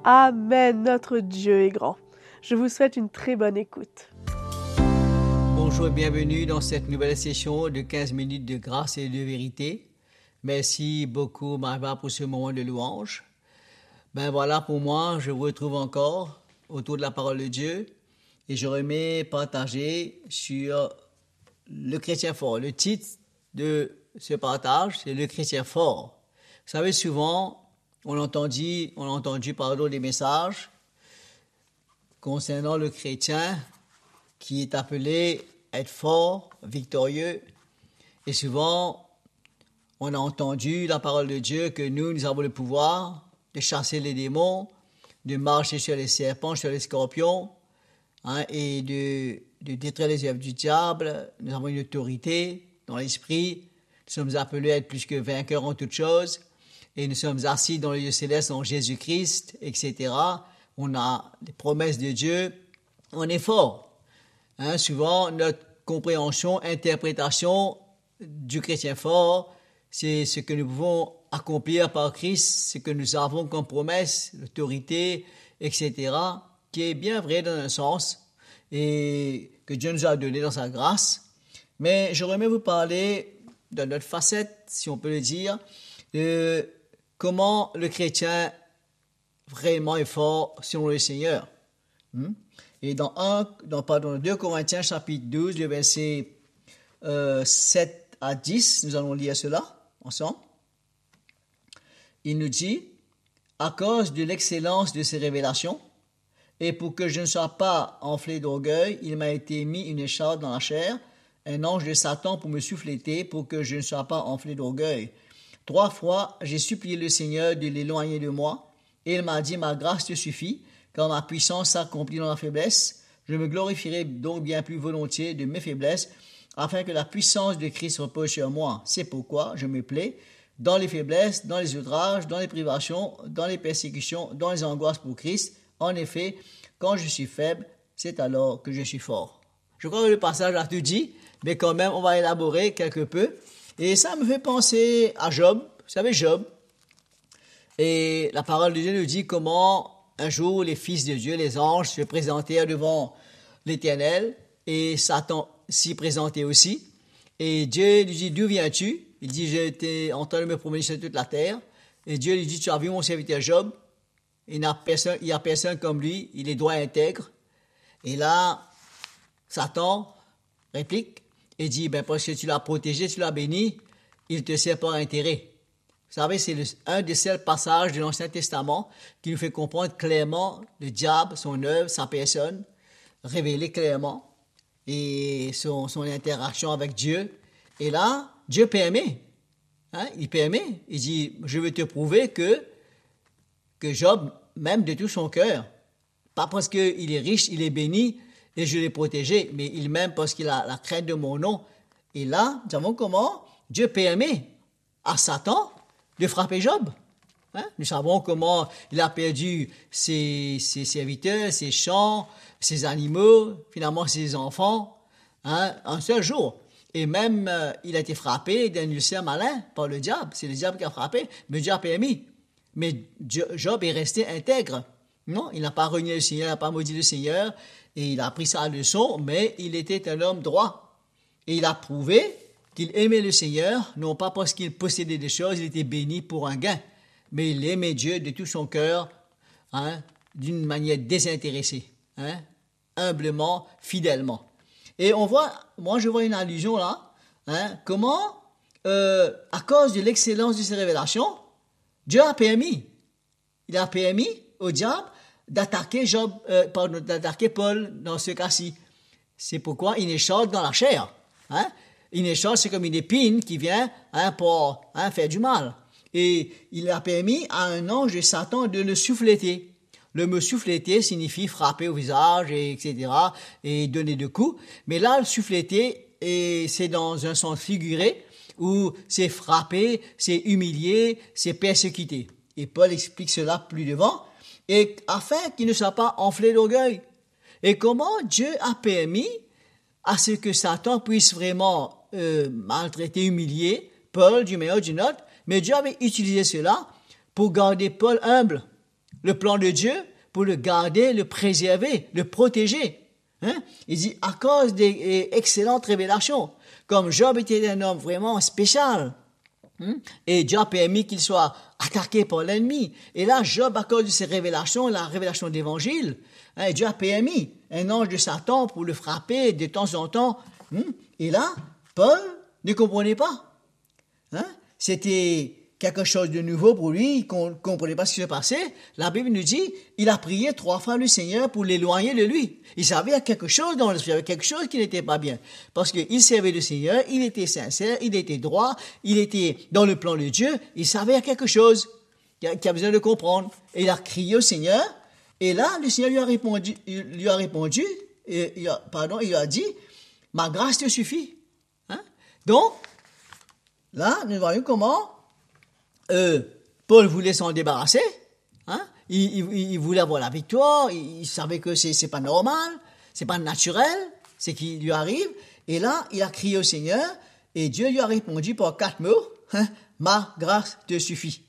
Amen, notre Dieu est grand. Je vous souhaite une très bonne écoute. Bonjour et bienvenue dans cette nouvelle session de 15 minutes de grâce et de vérité. Merci beaucoup Marva pour ce moment de louange. Ben voilà, pour moi, je vous retrouve encore autour de la parole de Dieu et j'aurais aimé partager sur le chrétien fort. Le titre de ce partage, c'est le chrétien fort. Vous savez, souvent, on a entendu des messages concernant le chrétien qui est appelé à être fort, victorieux. Et souvent, on a entendu la parole de Dieu que nous avons le pouvoir de chasser les démons, de marcher sur les serpents, sur les scorpions, et de détruire les œuvres du diable. Nous avons une autorité dans l'esprit. Nous sommes appelés à être plus que vainqueurs en toutes choses. Et nous sommes assis dans le lieu céleste en Jésus-Christ, etc. On a les promesses de Dieu. On est fort. Souvent, notre compréhension, interprétation du chrétien fort, c'est ce que nous pouvons accomplir par Christ, ce que nous avons comme promesse, l'autorité, etc., qui est bien vrai dans un sens et que Dieu nous a donné dans sa grâce. Mais j'aurais aimé vous parler de notre facette, si on peut le dire, de comment le chrétien vraiment est fort selon le Seigneur. Et dans 2 Corinthiens chapitre 12, le verset 7 à 10, nous allons lire cela ensemble. Il nous dit, « À cause de l'excellence de ces révélations, et pour que je ne sois pas enflé d'orgueil, il m'a été mis une écharpe dans la chair, un ange de Satan pour me souffléter, pour que je ne sois pas enflé d'orgueil. 3 fois, j'ai supplié le Seigneur de l'éloigner de moi, et il m'a dit, ma grâce te suffit, car ma puissance s'accomplit dans la faiblesse. Je me glorifierai donc bien plus volontiers de mes faiblesses, afin que la puissance de Christ repose sur moi. C'est pourquoi je me plais dans les faiblesses, dans les outrages, dans les privations, dans les persécutions, dans les angoisses pour Christ. En effet, quand je suis faible, c'est alors que je suis fort. » Je crois que le passage a tout dit, mais quand même, on va élaborer quelque peu. Et ça me fait penser à Job. Vous savez, Job. Et la parole de Dieu nous dit comment un jour les fils de Dieu, les anges, se présentèrent devant l'Éternel et Satan s'y présentait aussi. Et Dieu lui dit, d'où viens-tu? Il dit, j'étais en train de me promener sur toute la terre. Et Dieu lui dit, tu as vu mon serviteur Job? Il n'y a personne comme lui, il est droit et intègre. Et là, Satan réplique et dit, parce que tu l'as protégé, tu l'as béni, il te sert par intérêt. Vous savez, c'est un des seuls passages de l'Ancien Testament qui nous fait comprendre clairement le diable, son œuvre, sa personne, révélée clairement, et son interaction avec Dieu. Et là, Dieu permet. Il permet. Il dit, je veux te prouver que Job m'aime de tout son cœur. Pas parce qu'il est riche, il est béni, et je l'ai protégé, mais il m'aime parce qu'il a la crainte de mon nom. Et là, nous savons comment Dieu permet à Satan de frapper Job. Nous savons comment il a perdu ses serviteurs, ses champs, ses animaux, finalement ses enfants, un seul jour. Et même, il a été frappé d'un ulcère malin par le diable. C'est le diable qui a frappé, mais Dieu a permis. Mais Job est resté intègre. Non, il n'a pas renié le Seigneur, il n'a pas maudit le Seigneur, et il a pris sa leçon, mais il était un homme droit. Et il a prouvé qu'il aimait le Seigneur, non pas parce qu'il possédait des choses, il était béni pour un gain, mais il aimait Dieu de tout son cœur, d'une manière désintéressée, humblement, fidèlement. Et je vois une allusion là, comment, à cause de l'excellence de ces révélations, Dieu a permis, il a permis au diable d'attaquer Paul dans ce cas-ci. C'est pourquoi une écharpe dans la chair. Une écharpe, c'est comme une épine qui vient pour faire du mal. Et il a permis à un ange de Satan de le souffléter. Le mot souffléter signifie frapper au visage, etc., et donner des coups. Mais là, le souffléter, c'est dans un sens figuré, où c'est frapper, c'est humilier, c'est persécuter. Et Paul explique cela plus devant, et afin qu'il ne soit pas enflé d'orgueil. Et comment Dieu a permis à ce que Satan puisse vraiment maltraiter, humilier Paul d'une manière ou d'une autre, mais Dieu avait utilisé cela pour garder Paul humble. le plan de Dieu pour le garder, le préserver, le protéger. Il dit, à cause des excellentes révélations, comme Job était un homme vraiment spécial, et Dieu a permis qu'il soit attaqué par l'ennemi. Et là, Job, à cause de ses révélations, la révélation de l'évangile, Dieu a permis un ange de Satan pour le frapper de temps en temps. Et là, Paul ne comprenait pas. C'était quelque chose de nouveau pour lui, il ne comprenait pas ce qui se passait. La Bible nous dit, il a prié 3 fois le Seigneur pour l'éloigner de lui. Il savait qu'il y avait quelque chose dans l'esprit, il y avait quelque chose qui n'était pas bien. Parce qu'il servait le Seigneur, il était sincère, il était droit, il était dans le plan de Dieu, il savait qu'il y a quelque chose qu'il a besoin de comprendre. Et il a crié au Seigneur, et là, le Seigneur lui a répondu, il a dit, ma grâce te suffit. Donc, là, nous voyons comment Paul voulait s'en débarrasser, il voulait avoir la victoire, il savait que c'est pas normal, c'est pas naturel, c'est qui lui arrive, et là, il a crié au Seigneur, et Dieu lui a répondu par 4 mots, ma grâce te suffit.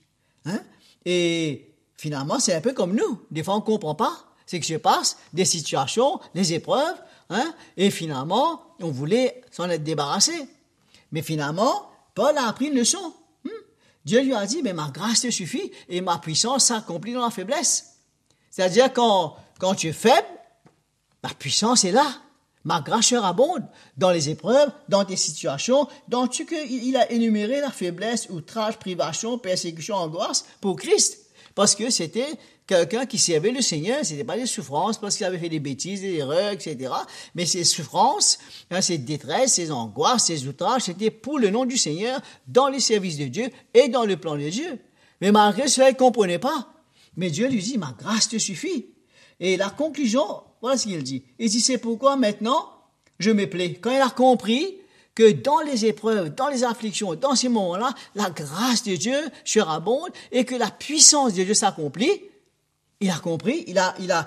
Et finalement, c'est un peu comme nous, des fois on comprend pas ce qui se passe, des situations, des épreuves, et finalement, on voulait s'en être débarrassé. Mais finalement, Paul a appris une leçon. Dieu lui a dit, mais ma grâce te suffit et ma puissance s'accomplit dans la faiblesse. C'est-à-dire, quand tu es faible, ma puissance est là. Ma grâce surabonde dans les épreuves, dans tes situations, dans tout ce qu'il a énuméré, la faiblesse, outrage, privation, persécution, angoisse, pour Christ. Parce que c'était quelqu'un qui servait le Seigneur, c'était pas des souffrances parce qu'il avait fait des bêtises, des erreurs, etc. Mais ces souffrances, ces détresses, ces angoisses, ces outrages, c'était pour le nom du Seigneur, dans les services de Dieu et dans le plan de Dieu. Mais malgré cela, il ne comprenait pas. Mais Dieu lui dit, ma grâce te suffit. Et la conclusion, voilà ce qu'il dit. Il dit, c'est pourquoi maintenant, je me plais. Quand il a compris que dans les épreuves, dans les afflictions, dans ces moments-là, la grâce de Dieu surabonde et que la puissance de Dieu s'accomplit, il a compris, il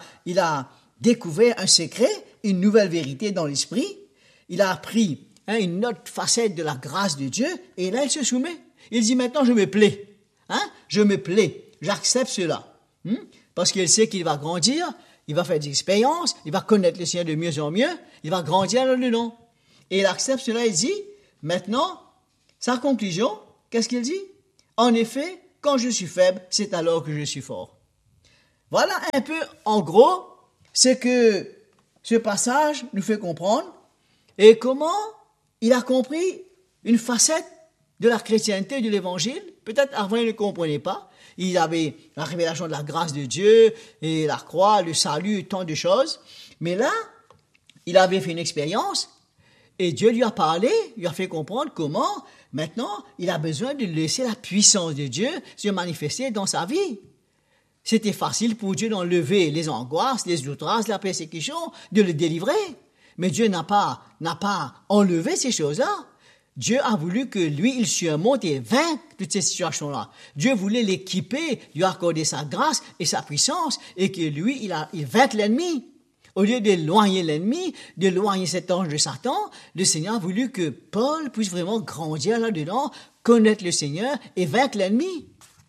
a découvert un secret, une nouvelle vérité dans l'esprit. Il a appris une autre facette de la grâce de Dieu et là, il se soumet. Il dit, maintenant, je me plais. Je me plais. J'accepte cela. Parce qu'il sait qu'il va grandir, il va faire des expériences, il va connaître le Seigneur de mieux en mieux, il va grandir dans le nom. Et il accepte cela, il dit, maintenant, sa conclusion, qu'est-ce qu'il dit? En effet, quand je suis faible, c'est alors que je suis fort. Voilà un peu, en gros, ce que ce passage nous fait comprendre et comment il a compris une facette de la chrétienté, de l'évangile. Peut-être avant, il ne comprenait pas. Il avait la révélation de la grâce de Dieu et la croix, le salut, tant de choses. Mais là, il avait fait une expérience et Dieu lui a parlé, lui a fait comprendre comment, maintenant, il a besoin de laisser la puissance de Dieu se manifester dans sa vie. C'était facile pour Dieu d'enlever les angoisses, les outrages, la persécution, de le délivrer. Mais Dieu n'a pas enlevé ces choses-là. Dieu a voulu que lui, il surmonte et vaincre toutes ces situations-là. Dieu voulait l'équiper, lui accorder sa grâce et sa puissance, et que lui, il vainque l'ennemi. Au lieu d'éloigner l'ennemi, d'éloigner cet ange de Satan, le Seigneur a voulu que Paul puisse vraiment grandir là-dedans, connaître le Seigneur et vaincre l'ennemi.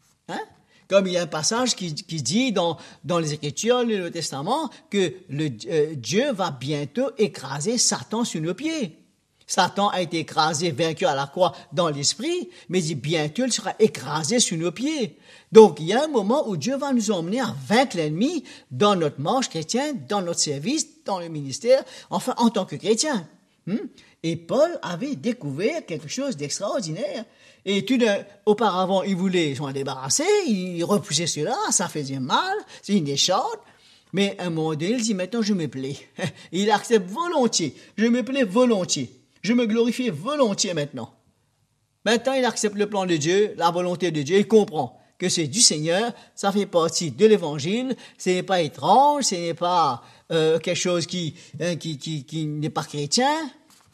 Comme il y a un passage qui dit dans les Écritures, le Nouveau Testament, que Dieu va bientôt écraser Satan sous nos pieds. Satan a été écrasé, vaincu à la croix dans l'esprit, mais il dit bientôt il sera écrasé sous nos pieds. Donc il y a un moment où Dieu va nous emmener à vaincre l'ennemi dans notre marche chrétienne, dans notre service, dans le ministère, enfin en tant que chrétien. Et Paul avait découvert quelque chose d'extraordinaire. Et auparavant, il voulait s'en débarrasser, il repoussait cela, ça faisait mal, c'est une décharge. Mais à un moment donné, il dit, maintenant je me plais. Il accepte volontiers, je me plais volontiers. Je me glorifie volontiers maintenant. Maintenant, il accepte le plan de Dieu, la volonté de Dieu, il comprend que c'est du Seigneur, ça fait partie de l'Évangile, ce n'est pas étrange, ce n'est pas quelque chose qui n'est pas chrétien.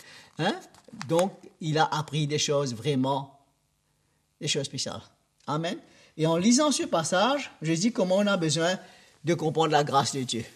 Donc, il a appris des choses vraiment, des choses spéciales. Amen. Et en lisant ce passage, je dis comment on a besoin de comprendre la grâce de Dieu.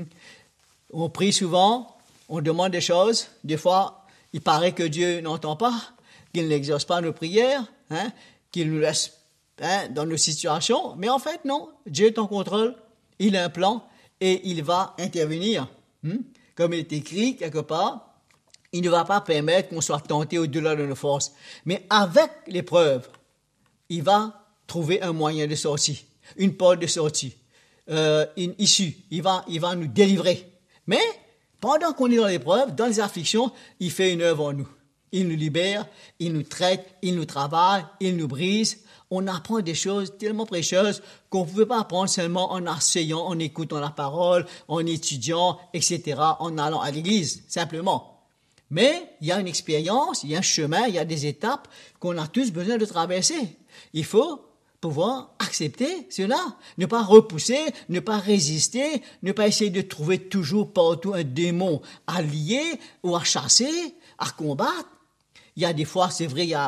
On prie souvent, on demande des choses, des fois, il paraît que Dieu n'entend pas, qu'il n'exauce pas nos prières, qu'il nous laisse dans nos situations. Mais en fait, non. Dieu est en contrôle. Il a un plan et il va intervenir. Comme il est écrit quelque part, il ne va pas permettre qu'on soit tenté au-delà de nos forces. Mais avec l'épreuve, il va trouver un moyen de sortie, une porte de sortie, une issue. Il va nous délivrer. Mais pendant qu'on est dans l'épreuve, dans les afflictions, il fait une œuvre en nous. Il nous libère, il nous traite, il nous travaille, il nous brise. On apprend des choses tellement précieuses qu'on ne pouvait pas apprendre seulement en asseyant, en écoutant la parole, en étudiant, etc., en allant à l'église, simplement. Mais il y a une expérience, il y a un chemin, il y a des étapes qu'on a tous besoin de traverser. Il faut pouvoir accepter cela, ne pas repousser, ne pas résister, ne pas essayer de trouver toujours partout un démon à lier ou à chasser, à combattre. Il y a des fois, c'est vrai, il y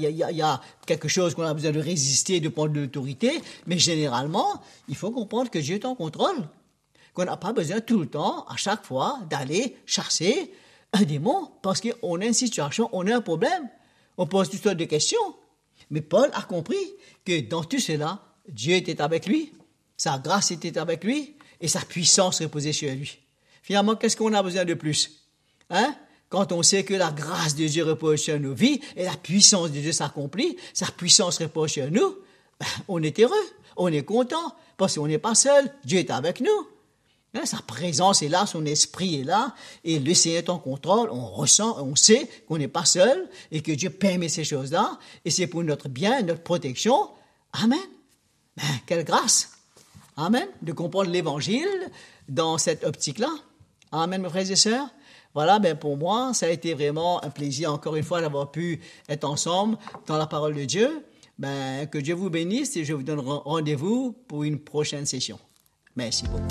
a quelque chose qu'on a besoin de résister, de prendre de l'autorité, mais généralement, il faut comprendre que Dieu est en contrôle, qu'on n'a pas besoin tout le temps, à chaque fois, d'aller chasser un démon, parce qu'on a une situation, on a un problème, on pose toutes sortes de questions. Mais Paul a compris que dans tout cela, Dieu était avec lui, sa grâce était avec lui, et sa puissance reposait sur lui. Finalement, qu'est-ce qu'on a besoin de plus? Quand on sait que la grâce de Dieu repose sur nos vies et la puissance de Dieu s'accomplit, sa puissance repose sur nous, on est heureux, on est content, parce qu'on n'est pas seul, Dieu est avec nous. Sa présence est là, son esprit est là, et le Seigneur est en contrôle, on ressent, on sait qu'on n'est pas seul, et que Dieu permet ces choses-là, et c'est pour notre bien, notre protection. Amen. Quelle grâce. Amen. De comprendre l'Évangile dans cette optique-là. Amen, mes frères et sœurs. Voilà, pour moi, ça a été vraiment un plaisir, encore une fois, d'avoir pu être ensemble dans la parole de Dieu. Que Dieu vous bénisse et je vous donne rendez-vous pour une prochaine session. Merci beaucoup.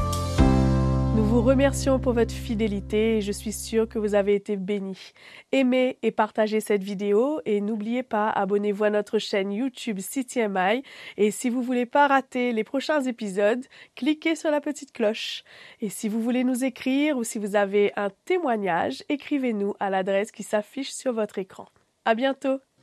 Nous vous remercions pour votre fidélité et je suis sûre que vous avez été bénis. Aimez et partagez cette vidéo et n'oubliez pas, abonnez-vous à notre chaîne YouTube CityMI et si vous voulez pas rater les prochains épisodes, cliquez sur la petite cloche. Et si vous voulez nous écrire ou si vous avez un témoignage, écrivez-nous à l'adresse qui s'affiche sur votre écran. À bientôt!